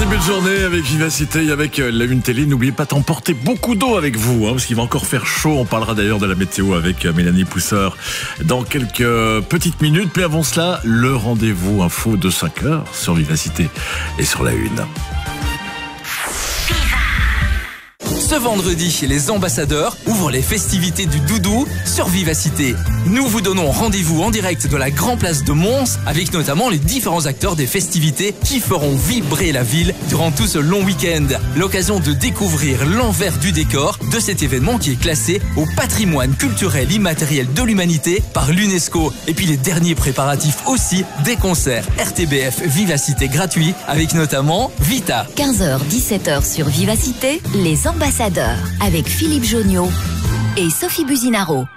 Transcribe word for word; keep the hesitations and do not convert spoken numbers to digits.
début de journée avec Vivacité et avec la Une Télé. N'oubliez pas d'emporter beaucoup d'eau avec vous, hein, parce qu'il va encore faire chaud. On parlera d'ailleurs de la météo avec Mélanie Pousseur dans quelques petites minutes. Mais avant cela, le rendez-vous info de cinq heures sur Vivacité et sur la Une. Ce vendredi, les ambassadeurs ouvrent les festivités du doudou sur Vivacité. Nous vous donnons rendez-vous en direct de la Grand Place de Mons avec notamment les différents acteurs des festivités qui feront vibrer la ville durant tout ce long week-end. L'occasion de découvrir l'envers du décor de cet événement qui est classé au patrimoine culturel immatériel de l'humanité par l'UNESCO. Et puis les derniers préparatifs aussi des concerts R T B F Vivacité gratuits avec notamment Vita. quinze heures dix-sept heures sur Vivacité, les ambassadeurs avec Philippe Jonniot et Sophie Buzinaro.